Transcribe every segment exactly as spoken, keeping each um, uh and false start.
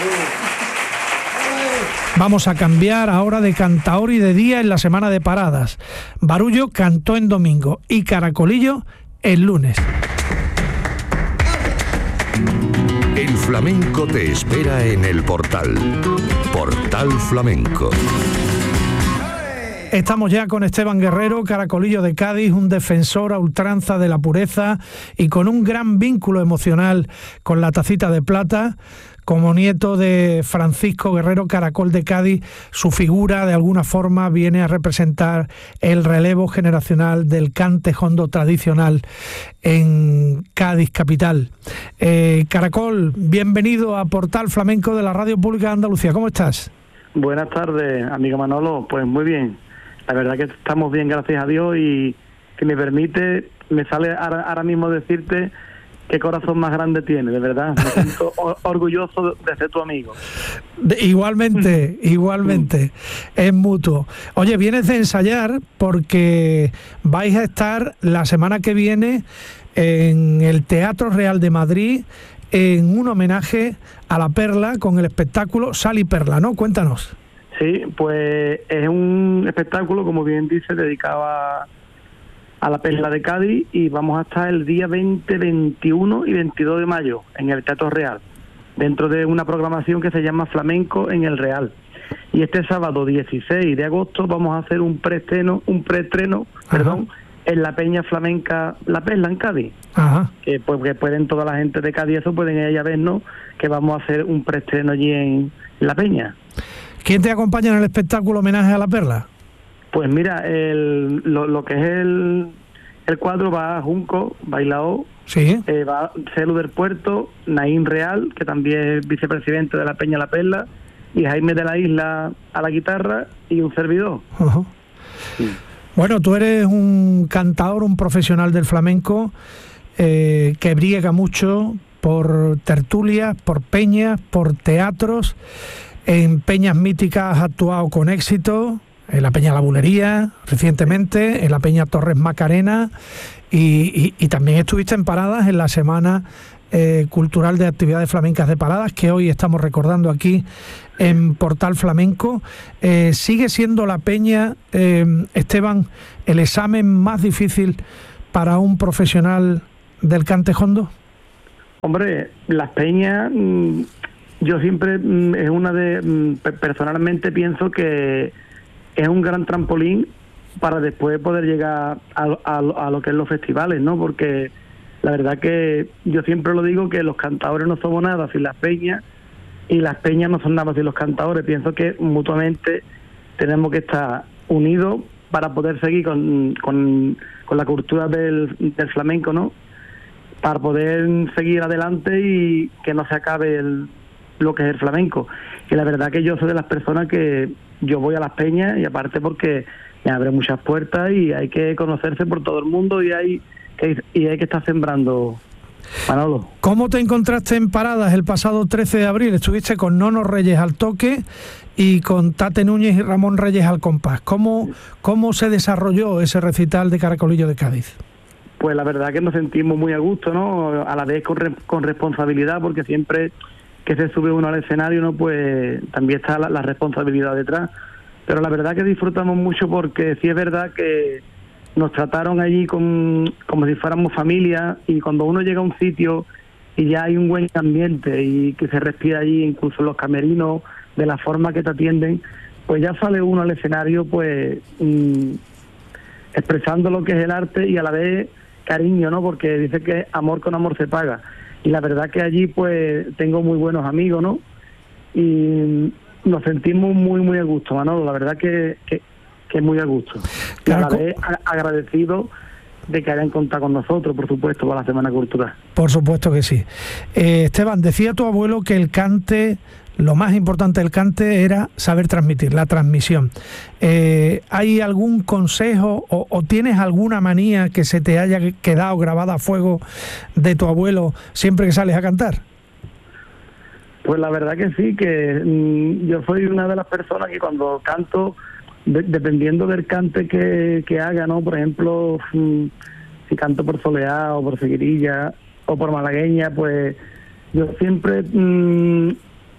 Vamos a cambiar ahora de cantaor y de día en la semana de paradas. Barullo cantó en domingo y Caracolillo el lunes. El flamenco te espera en el Portal. Portal Flamenco. Estamos ya con Esteban Guerrero, Caracolillo de Cádiz, un defensor a ultranza de la pureza y con un gran vínculo emocional con la tacita de plata. Como nieto de Francisco Guerrero, Caracol de Cádiz, su figura de alguna forma viene a representar el relevo generacional del cante jondo tradicional en Cádiz capital. Eh, Caracol, bienvenido a Portal Flamenco de la Radio Pública de Andalucía. ¿Cómo estás? Buenas tardes, amigo Manolo. Pues muy bien. La verdad que estamos bien, gracias a Dios, y que me permite, me sale ahora, ahora mismo decirte qué corazón más grande tiene, de verdad. Me siento orgulloso de ser tu amigo. De, igualmente, igualmente. Es mutuo. Oye, vienes de ensayar porque vais a estar la semana que viene en el Teatro Real de Madrid en un homenaje a la Perla con el espectáculo Sal y Perla, ¿no? Cuéntanos. Sí, pues es un espectáculo, como bien dice, dedicado a, a la Perla de Cádiz, y vamos a estar el día veinte, veintiuno y veintidós de mayo en el Teatro Real, dentro de una programación que se llama Flamenco en el Real. Y este sábado dieciséis de agosto vamos a hacer un preestreno, un preestreno, perdón, en la Peña Flamenca La Perla en Cádiz. Ajá. Que pues que pueden toda la gente de Cádiz, eso pueden ir a vernos, que vamos a hacer un preestreno allí en La Peña. ¿Quién te acompaña en el espectáculo homenaje a la Perla? Pues mira, el, lo, lo que es el, el cuadro va a Junco, Bailao, sí. eh, va Celu del Puerto, Naín Real, que también es vicepresidente de la Peña La Perla, y Jaime de la Isla a la guitarra, y un servidor. Uh-huh. Sí. Bueno, tú eres un cantador, un profesional del flamenco, eh, que briega mucho por tertulias, por peñas, por teatros. En peñas míticas has actuado con éxito, en la Peña La Bulería recientemente, en la Peña Torres Macarena, y, y, y también estuviste en paradas en la Semana eh, Cultural de Actividades Flamencas de Paradas, que hoy estamos recordando aquí en Portal Flamenco. Eh, ¿Sigue siendo la Peña, eh, Esteban, el examen más difícil para un profesional del cante jondo? Hombre, las peñas... Mmm... Yo siempre, es una de, personalmente pienso que es un gran trampolín para después poder llegar a, a, a lo que es los festivales, ¿no? Porque la verdad que yo siempre lo digo, que los cantadores no somos nada sin las peñas, y las peñas no son nada sin los cantadores. Pienso que mutuamente tenemos que estar unidos para poder seguir con, con, con la cultura del, del flamenco, ¿no? Para poder seguir adelante y que no se acabe el lo que es el flamenco. Y la verdad que yo soy de las personas que yo voy a las peñas, y aparte porque me abre muchas puertas y hay que conocerse por todo el mundo, y hay que, y hay que estar sembrando. Manolo. ¿Cómo te encontraste en paradas el pasado trece de abril? Estuviste con Nono Reyes al toque y con Tate Núñez y Ramón Reyes al compás. ¿Cómo, cómo se desarrolló ese recital de Caracolillo de Cádiz? Pues la verdad que nos sentimos muy a gusto, ¿no? A la vez con, re, con responsabilidad, porque siempre que se sube uno al escenario, ¿no? Pues también está la, la responsabilidad detrás. Pero la verdad que disfrutamos mucho, porque sí es verdad que nos trataron allí con, como si fuéramos familia, y cuando uno llega a un sitio y ya hay un buen ambiente y que se respira allí, incluso los camerinos, de la forma que te atienden, pues ya sale uno al escenario pues mmm, expresando lo que es el arte y a la vez cariño, ¿no? Porque dice que amor con amor se paga. Y la verdad que allí pues tengo muy buenos amigos, ¿no? Y nos sentimos muy, muy a gusto, Manolo. La verdad que, que, que muy a gusto. Y a la vez agradecido de que hayan contado con nosotros, por supuesto, para la Semana Cultural. Por supuesto que sí. Eh, Esteban, decía tu abuelo que el cante, lo más importante del cante era saber transmitir, la transmisión. Eh, ¿Hay algún consejo o, o tienes alguna manía que se te haya quedado grabada a fuego de tu abuelo siempre que sales a cantar? Pues la verdad que sí, que mmm, yo soy una de las personas que cuando canto, de, dependiendo del cante que, que haga, ¿no? Por ejemplo, mmm, si canto por soleá o por seguirilla o por malagueña, pues yo siempre mmm,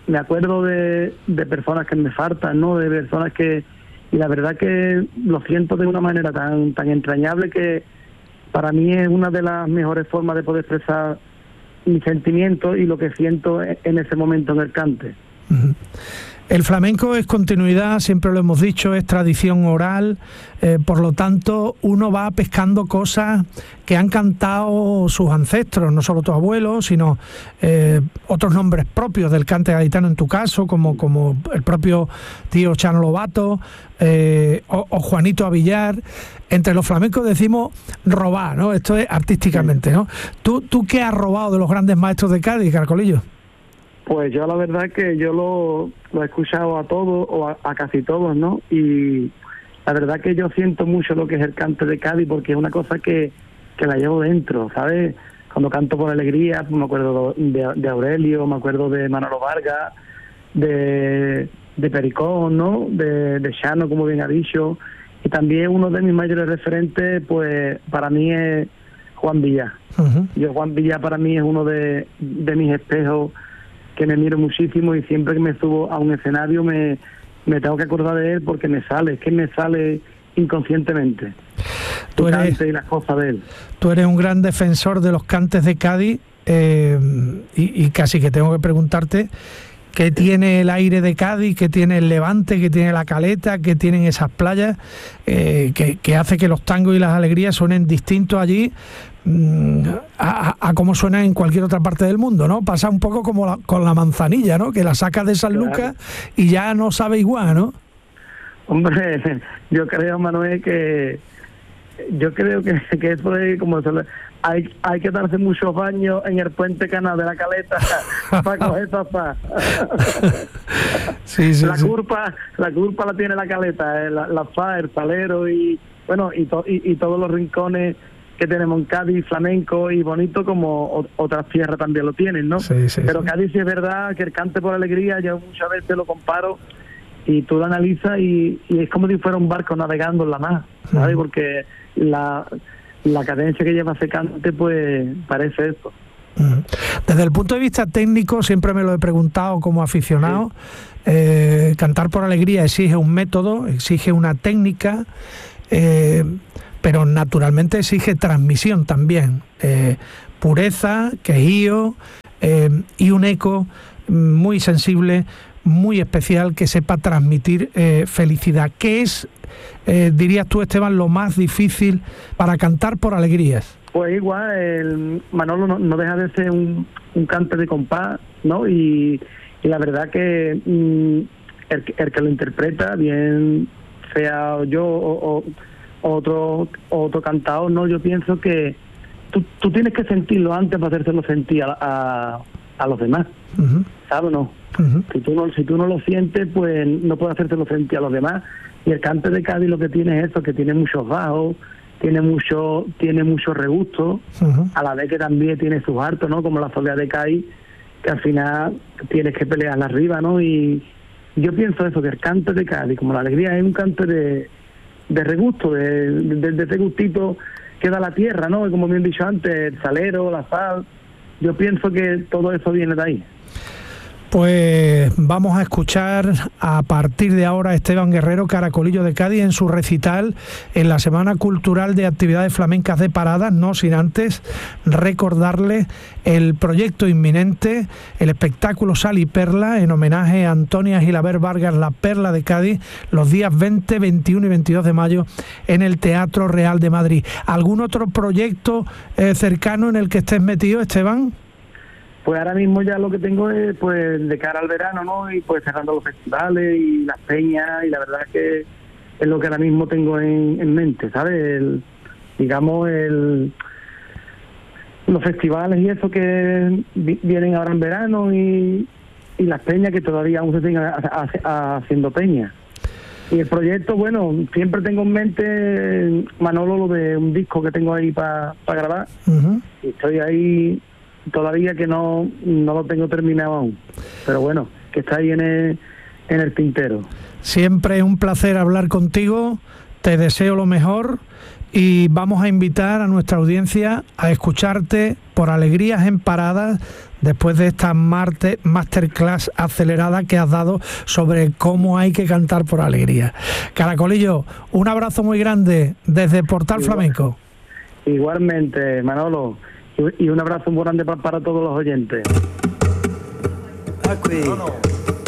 me acuerdo de, de personas que me faltan, ¿no? De personas que... Y la verdad que lo siento de una manera tan, tan entrañable que para mí es una de las mejores formas de poder expresar mis sentimientos y lo que siento en ese momento en el cante. Uh-huh. El flamenco es continuidad, siempre lo hemos dicho, es tradición oral, eh, por lo tanto uno va pescando cosas que han cantado sus ancestros, no solo tus abuelos, sino eh, otros nombres propios del cante gaditano en tu caso, como, como el propio tío Chano Lobato eh, o, o Juanito Avillar. Entre los flamencos decimos robar, ¿no? Esto es artísticamente, ¿no? ¿Tú, tú qué has robado de los grandes maestros de Cádiz, Caracolillo? Pues yo la verdad que yo lo, lo he escuchado a todos, o a, a casi todos, ¿no? Y la verdad que yo siento mucho lo que es el cante de Cádiz, porque es una cosa que, que la llevo dentro, ¿sabes? Cuando canto por alegría, pues me acuerdo de, de Aurelio, me acuerdo de Manolo Vargas, de, de Pericón, ¿no? De, de Chano, como bien ha dicho. Y también uno de mis mayores referentes, pues para mí es Juan Villá. Uh-huh. Yo, Juan Villá para mí es uno de, de mis espejos, que me miro muchísimo, y siempre que me subo a un escenario me, me tengo que acordar de él, porque me sale, es que me sale inconscientemente. Tú eres, y las cosas de él. Tú eres un gran defensor de los cantes de Cádiz, eh, y, y casi que tengo que preguntarte qué tiene el aire de Cádiz, qué tiene el Levante, qué tiene la Caleta, qué tienen esas playas, eh, que, que hace que los tangos y las alegrías suenen distintos allí A, a, a como suena en cualquier otra parte del mundo, ¿no? Pasa un poco como la, con la manzanilla, ¿no? Que la sacas de San Lucas y ya no sabe igual, ¿no? Hombre, yo creo, Manuel, que yo creo que, que eso es como se le, hay, hay que darse muchos baños en el puente canal de la Caleta para coger papá. Sí, sí, la sí. culpa, la culpa la tiene la Caleta, la, la F A, el Salero y bueno y, to, y, y todos los rincones que tenemos en Cádiz, flamenco y bonito, como otras tierras también lo tienen, ¿no? Sí, sí, pero sí. Cádiz sí es verdad que el cante por alegría, yo muchas veces lo comparo y tú lo analizas y, y es como si fuera un barco navegando en la mar, ¿sabes? Mm. Porque la, la cadencia que lleva ese cante, pues parece eso. Desde el punto de vista técnico, siempre me lo he preguntado como aficionado, sí. eh, cantar por alegría exige un método, exige una técnica, eh, pero naturalmente exige transmisión también, eh, pureza, quejío eh, y un eco muy sensible, muy especial, que sepa transmitir eh, felicidad. ¿Qué es, eh, dirías tú, Esteban, lo más difícil para cantar por alegrías? Pues igual, el Manolo no, no deja de ser un, un cante de compás, ¿no? Y, y la verdad que mm, el, el que lo interpreta, bien sea yo o, o otro otro cantador, ¿no? Yo pienso que tú, tú tienes que sentirlo antes para hacérselo sentir a, a, a los demás, uh-huh. ¿sabes o no? Uh-huh. Si tú no si tú no lo sientes, pues no puedes hacérselo sentir a los demás. Y el cante de Cádiz lo que tiene es eso, que tiene muchos bajos, tiene mucho tiene mucho regusto, uh-huh. a la vez que también tiene sus hartos, ¿no? Como la soledad de Cádiz, que al final tienes que pelearla arriba, ¿no? Y yo pienso eso, que el cante de Cádiz, como la alegría, es un cante de de regusto, de, de, de ese gustito que da la tierra, ¿no? Y como bien dicho antes, el salero, la sal, yo pienso que todo eso viene de ahí. Pues vamos a escuchar a partir de ahora a Esteban Guerrero, Caracolillo de Cádiz, en su recital en la Semana Cultural de Actividades Flamencas de Paradas, no sin antes recordarle el proyecto inminente, el espectáculo Sal y Perla, en homenaje a Antonia Gilaber Vargas, la Perla de Cádiz, los días veinte, veintiuno y veintidós de mayo en el Teatro Real de Madrid. ¿Algún otro proyecto eh, cercano en el que estés metido, Esteban? Pues ahora mismo ya lo que tengo es, pues, de cara al verano, ¿no? Y pues cerrando los festivales y las peñas, y la verdad que es lo que ahora mismo tengo en, en mente, ¿sabes? El, digamos, el los festivales y eso que vi, vienen ahora en verano, y, y las peñas que todavía aún se siguen haciendo peñas. Y el proyecto, bueno, siempre tengo en mente, Manolo, lo de un disco que tengo ahí para pa grabar. Uh-huh. Y estoy ahí todavía que no no lo tengo terminado aún, pero bueno, que está ahí en el, en el tintero. Siempre es un placer hablar contigo, te deseo lo mejor y vamos a invitar a nuestra audiencia a escucharte por Alegrías en Paradas después de esta marte, masterclass acelerada que has dado sobre cómo hay que cantar por alegría. Caracolillo, un abrazo muy grande desde Portal Igual, Flamenco. Igualmente, Manolo, y un abrazo muy grande para, para todos los oyentes. Aquí.